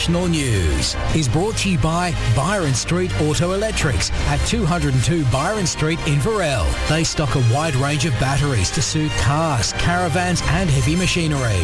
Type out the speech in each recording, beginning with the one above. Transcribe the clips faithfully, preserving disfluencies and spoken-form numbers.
National News is brought to you by Byron Street Auto Electrics at two oh two Byron Street in Varel. They stock a wide range of batteries to suit cars, caravans and heavy machinery.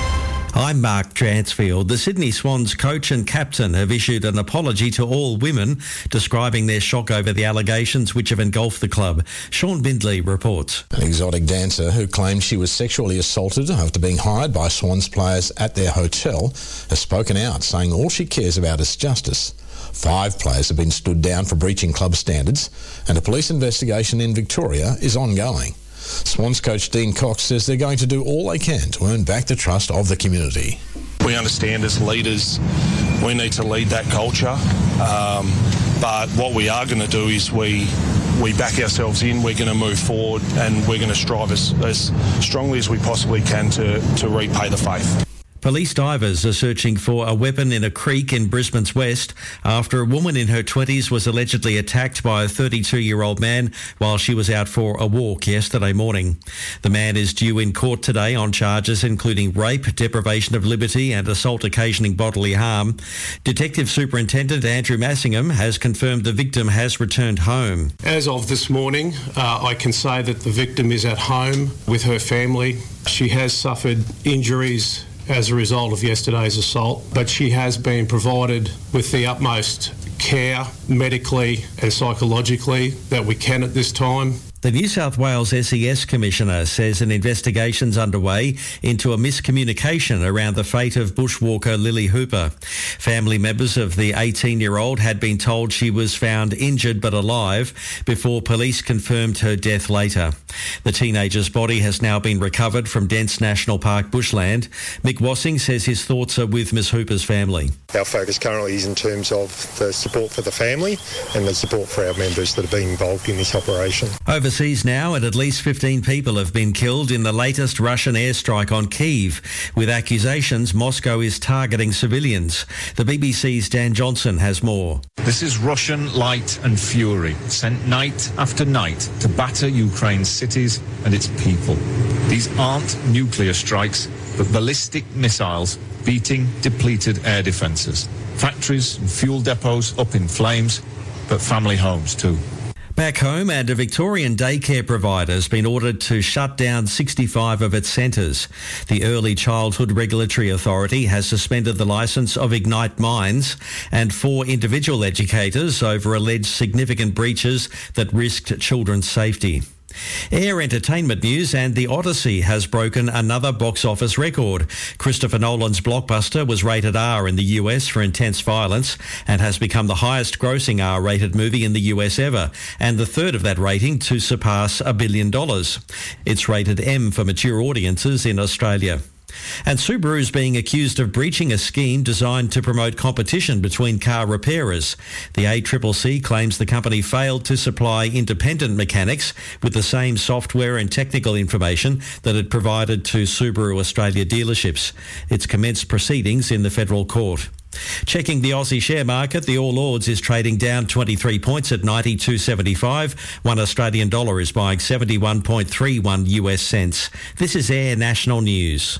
I'm Mark Transfield. The Sydney Swans coach and captain have issued an apology to all women, describing their shock over the allegations which have engulfed the club. Sean Bindley reports. An exotic dancer who claimed she was sexually assaulted after being hired by Swans players at their hotel has spoken out, saying all she cares about is justice. Five players have been stood down for breaching club standards, and a police investigation in Victoria is ongoing. Swans coach Dean Cox says they're going to do all they can to earn back the trust of the community. We understand as leaders we need to lead that culture, um, but what we are going to do is we we back ourselves in, we're going to move forward and we're going to strive as, as strongly as we possibly can to, to repay the faith. Police divers are searching for a weapon in a creek in Brisbane's west after a woman in her twenties was allegedly attacked by a thirty-two-year-old man while she was out for a walk yesterday morning. The man is due in court today on charges including rape, deprivation of liberty and assault occasioning bodily harm. Detective Superintendent Andrew Massingham has confirmed the victim has returned home. As of this morning, uh, I can say that the victim is at home with her family. She has suffered injuries as a result of yesterday's assault, but she has been provided with the utmost care medically and psychologically that we can at this time. The New South Wales S E S Commissioner says an investigation's underway into a miscommunication around the fate of bushwalker Lily Hooper. Family members of the eighteen-year-old had been told she was found injured but alive before police confirmed her death later. The teenager's body has now been recovered from Dents National Park bushland. Mick Wassing says his thoughts are with Miss Hooper's family. Our focus currently is in terms of the support for the family and the support for our members that have been involved in this operation. Overseas now, and at least fifteen people have been killed in the latest Russian airstrike on Kyiv. With accusations, Moscow is targeting civilians. The B B C's Dan Johnson has more. This is Russian light and fury, sent night after night to batter Ukraine's cities and its people. These aren't nuclear strikes, but ballistic missiles beating depleted air defences. Factories and fuel depots up in flames, but family homes too. Back home, and a Victorian daycare provider has been ordered to shut down sixty-five of its centres. The Early Childhood Regulatory Authority has suspended the licence of Ignite Minds and four individual educators over alleged significant breaches that risked children's safety. Air entertainment news, and The Odyssey has broken another box office record. Christopher Nolan's blockbuster was rated R in the U S for intense violence and has become the highest grossing R-rated movie in the U S ever, and the third of that rating to surpass a billion dollars. It's rated M for mature audiences in Australia. And Subaru is being accused of breaching a scheme designed to promote competition between car repairers. The A C C C claims the company failed to supply independent mechanics with the same software and technical information that it provided to Subaru Australia dealerships. It's commenced proceedings in the federal court. Checking the Aussie share market, the All Ords is trading down twenty-three points at ninety-two seventy-five. One Australian dollar is buying seventy-one point three one U S cents. This is Air National News.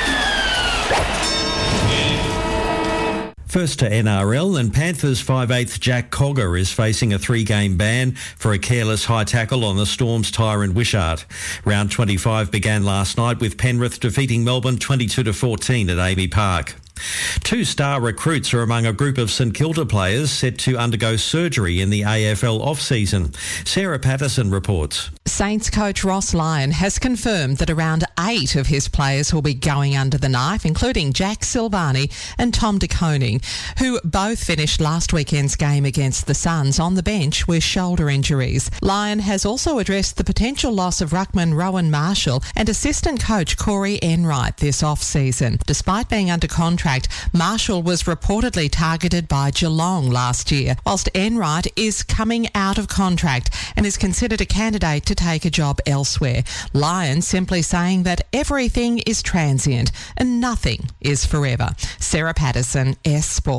First to N R L, and Panthers five-eighth Jack Cogger is facing a three-game ban for a careless high tackle on the Storm's Tyron Wishart. Round twenty-five began last night with Penrith defeating Melbourne twenty-two to fourteen at A B C Park. Two star recruits are among a group of St Kilda players set to undergo surgery in the A F L off-season. Sarah Patterson reports. Saints coach Ross Lyon has confirmed that around eight of his players will be going under the knife, including Jack Silvani and Tom De Koning, who both finished last weekend's game against the Suns on the bench with shoulder injuries. Lyon has also addressed the potential loss of ruckman Rowan Marshall and assistant coach Corey Enright this off-season. Despite being under contract, Marshall was reportedly targeted by Geelong last year, whilst Enright is coming out of contract and is considered a candidate to take a job elsewhere. Lyon simply saying that everything is transient and nothing is forever. Sarah Patterson, S Sport.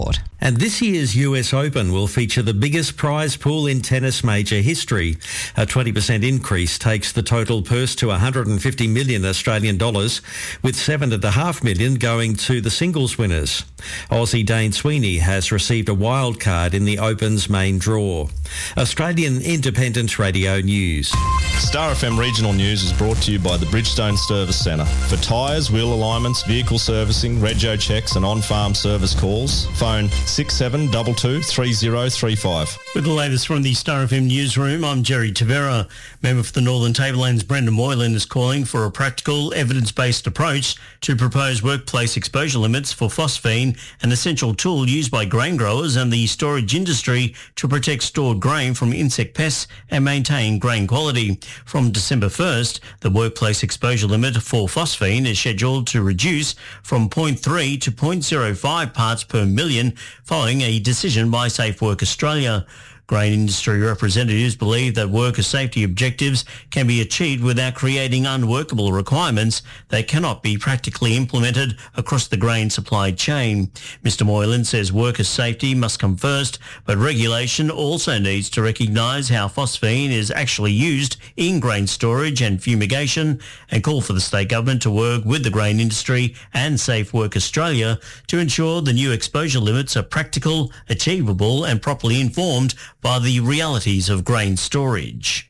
And this year's U S Open will feature the biggest prize pool in tennis major history. A twenty percent increase takes the total purse to one hundred fifty million Australian dollars, with seven point five million going to the singles winners. Aussie Dane Sweeney has received a wild card in the Open's main draw. Australian Independent Radio News. Star F M Regional News is brought to you by the Bridgestone Service Centre. For tyres, wheel alignments, vehicle servicing, rego checks and on-farm service calls, phone six seven two two, three zero three five. With the latest from the Star F M newsroom, I'm Jerry Tavera. Member for the Northern Tablelands, Brendan Moylan, is calling for a practical, evidence-based approach to propose workplace exposure limits for phosphine, an essential tool used by grain growers and the storage industry to protect stored grain from insect pests and maintain grain quality. From December first, the workplace exposure limit for phosphine is scheduled to reduce from zero point three to zero point zero five parts per million following a decision by Safe Work Australia. Grain industry representatives believe that worker safety objectives can be achieved without creating unworkable requirements that cannot be practically implemented across the grain supply chain. Mister Moylan says worker safety must come first, but regulation also needs to recognise how phosphine is actually used in grain storage and fumigation, and call for the state government to work with the grain industry and Safe Work Australia to ensure the new exposure limits are practical, achievable and properly informed by the realities of grain storage.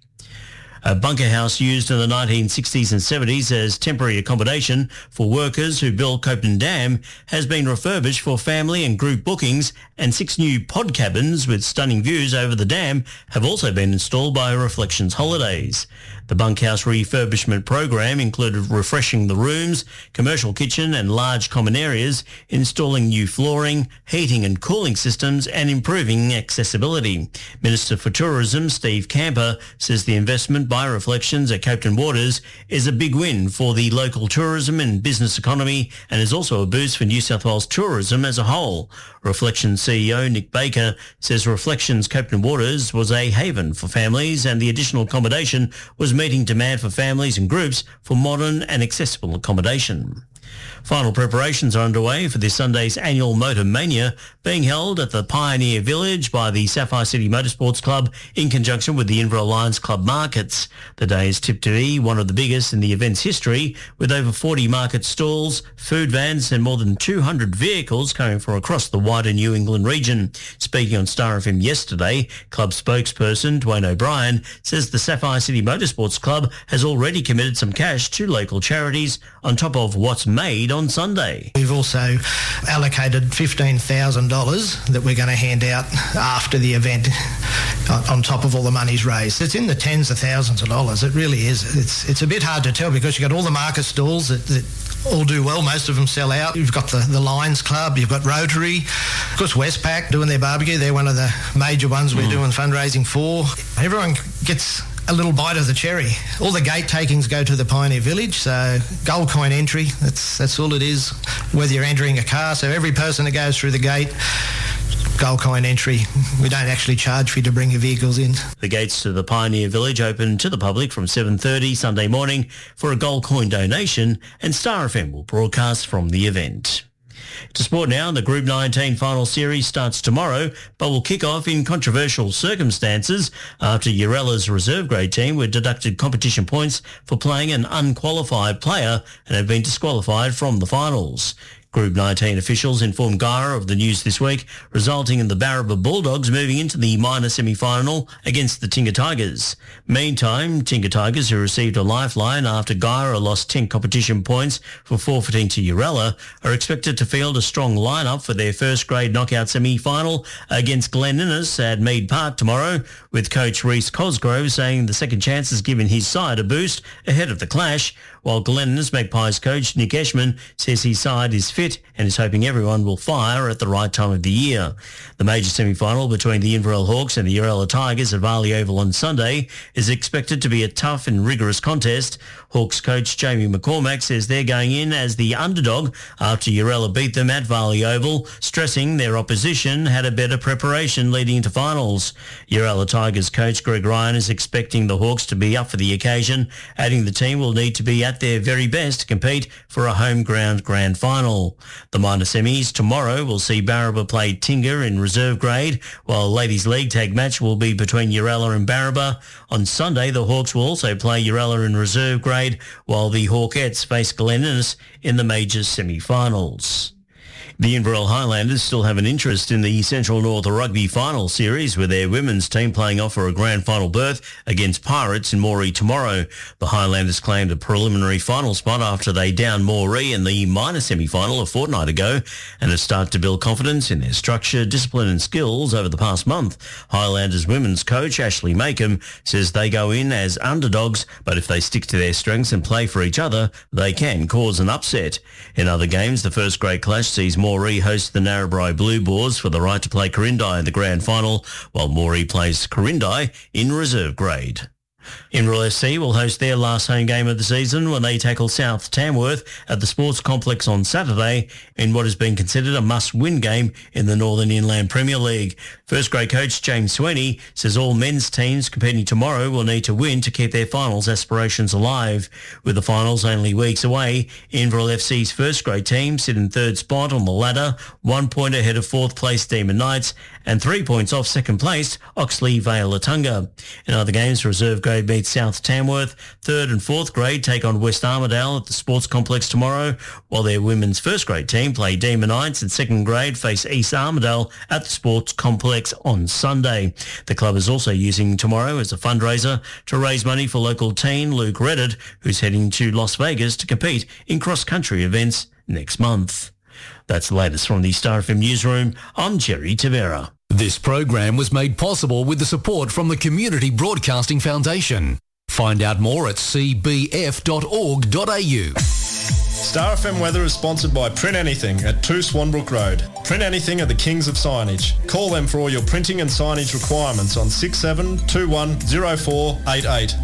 A bunker house used in the nineteen sixties and seventies as temporary accommodation for workers who built Copeton Dam has been refurbished for family and group bookings, and six new pod cabins with stunning views over the dam have also been installed by Reflections Holidays. The bunkhouse refurbishment program included refreshing the rooms, commercial kitchen and large common areas, installing new flooring, heating and cooling systems and improving accessibility. Minister for Tourism Steve Camper says the investment by Reflections at Copeton Waters is a big win for the local tourism and business economy and is also a boost for New South Wales tourism as a whole. Reflections C E O Nick Baker says Reflections Copeton Waters was a haven for families and the additional accommodation was meeting demand for families and groups for modern and accessible accommodation. Final preparations are underway for this Sunday's annual Motor Mania, being held at the Pioneer Village by the Sapphire City Motorsports Club in conjunction with the Inverell Lions Club markets. The day is tipped to be one of the biggest in the event's history, with over forty market stalls, food vans and more than two hundred vehicles coming from across the wider New England region. Speaking on Star F M yesterday, club spokesperson Dwayne O'Brien says the Sapphire City Motorsports Club has already committed some cash to local charities on top of what's made on Sunday. We've also allocated fifteen thousand dollars that we're going to hand out after the event on top of all the monies raised. It's in the tens of thousands of dollars. It really is. It's it's a bit hard to tell because you've got all the market stalls that, that all do well. Most of them sell out. You've got the, the Lions Club, you've got Rotary, of course Westpac doing their barbecue. They're one of the major ones we're mm. doing fundraising for. Everyone gets a little bite of the cherry. All the gate takings go to the Pioneer Village, so gold coin entry, that's that's all it is, whether you're entering a car. So every person that goes through the gate, gold coin entry. We don't actually charge for you to bring your vehicles in. The gates to the Pioneer Village open to the public from seven thirty Sunday morning for a gold coin donation, and Star F M will broadcast from the event. To sport now, the Group nineteen final series starts tomorrow, but will kick off in controversial circumstances after Urella's reserve grade team were deducted competition points for playing an unqualified player and have been disqualified from the finals. Group nineteen officials informed Guyra of the news this week, resulting in the Barraba Bulldogs moving into the minor semi-final against the Tingha Tigers. Meantime, Tingha Tigers, who received a lifeline after Guyra lost ten competition points for forfeiting to Urella, are expected to field a strong lineup for their first grade knockout semi-final against Glen Innes at Mead Park tomorrow, with coach Reece Cosgrove saying the second chance has given his side a boost ahead of the clash, while Glen Innes Magpies coach Nick Eshman says his side is fit and is hoping everyone will fire at the right time of the year. The major semi-final between the Inverell Hawks and the Urella Tigers at Varley Oval on Sunday is expected to be a tough and rigorous contest. Hawks coach Jamie McCormack says they're going in as the underdog after Urella beat them at Varley Oval, stressing their opposition had a better preparation leading into finals. Urella Tigers coach Greg Ryan is expecting the Hawks to be up for the occasion, adding the team will need to be at their very best to compete for a home ground grand final. The minor semis tomorrow will see Barraba play Tinga in reserve grade, while Ladies League tag match will be between Uralla and Barraba. On Sunday, the Hawks will also play Uralla in reserve grade, while the Hawkettes face Glen Innes in the majors semi-finals. The Inverell Highlanders still have an interest in the Central North Rugby Final Series, with their women's team playing off for a grand final berth against Pirates in Moree tomorrow. The Highlanders claimed a preliminary final spot after they downed Moree in the minor semi-final a fortnight ago, and have started to build confidence in their structure, discipline and skills over the past month. Highlanders women's coach Ashley Makem says they go in as underdogs, but if they stick to their strengths and play for each other, they can cause an upset. In other games, the first grade clash sees Moree hosts the Narrabri Blue Boars for the right to play Corindai in the grand final, while Moree plays Corindai in reserve grade. Inverell F C will host their last home game of the season when they tackle South Tamworth at the Sports Complex on Saturday in what has been considered a must-win game in the Northern Inland Premier League. First grade coach James Sweeney says all men's teams competing tomorrow will need to win to keep their finals aspirations alive. With the finals only weeks away, Inverell F C's first grade team sit in third spot on the ladder, one point ahead of fourth place Demon Knights and three points off second place Oxley Vale Latunga. In other games, reserve grade meets South Tamworth. Third and fourth grade take on West Armidale at the Sports Complex tomorrow, while their women's first grade team play Demon Knights, and second grade face East Armidale at the Sports Complex on Sunday. The club is also using tomorrow as a fundraiser to raise money for local teen Luke Reddit, who's heading to Las Vegas to compete in cross-country events next month. That's the latest from the Star F M newsroom. I'm Jerry Tavera. This program was made possible with the support from the Community Broadcasting Foundation. Find out more at c b f dot org dot a u. Star F M weather is sponsored by Print Anything at two Swanbrook Road. Print Anything are the kings of signage. Call them for all your printing and signage requirements on six seven two one zero four eight eight.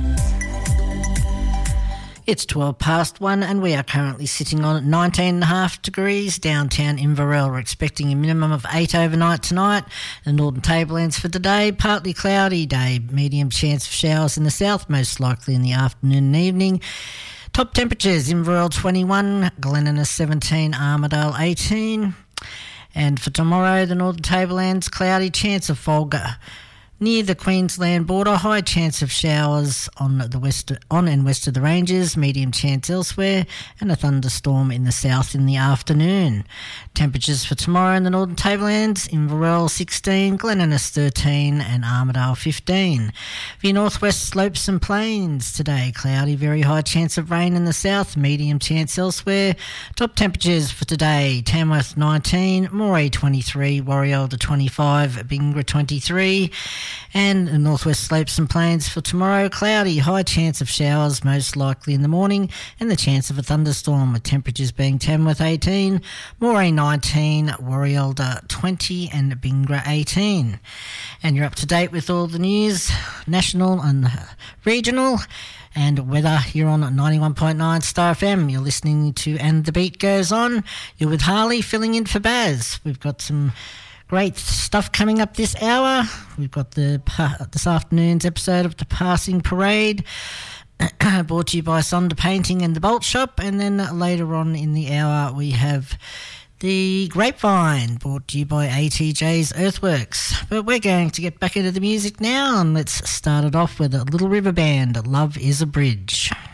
It's twelve past one and we are currently sitting on nineteen point five degrees downtown Inverell. We're expecting a minimum of eight overnight tonight. The Northern Tablelands for today, partly cloudy day, medium chance of showers in the south, most likely in the afternoon and evening. Top temperatures, Inverell twenty-one, Glen Innes seventeen, Armidale eighteen. And for tomorrow, the Northern Tablelands, cloudy, chance of fog near the Queensland border, high chance of showers on the west, on and west of the ranges, medium chance elsewhere, and a thunderstorm in the south in the afternoon. Temperatures for tomorrow in the Northern Tablelands, Inverell sixteen, Glen Innes thirteen, and Armidale fifteen. For your northwest slopes and plains today, cloudy, very high chance of rain in the south, medium chance elsewhere. Top temperatures for today, Tamworth nineteen, Moree twenty-three, Warriolda twenty-five, Bingra twenty-three. And the northwest slopes and plains for tomorrow, cloudy, high chance of showers, most likely in the morning, and the chance of a thunderstorm, with temperatures being Tamworth eighteen, Moree nineteen, Warriolda twenty, and Bingra eighteen. And you're up to date with all the news, national and regional, and weather here on ninety-one point nine Star F M. You're listening to And the Beat Goes On. You're with Harley filling in for Baz. We've got some great stuff coming up this hour. We've got the this afternoon's episode of The Passing Parade, brought to you by Sonder Painting and the Bolt Shop. And then later on in the hour, we have The Grapevine, brought to you by A T J's Earthworks. But we're going to get back into the music now, and let's start it off with a Little River Band, Love is a Bridge.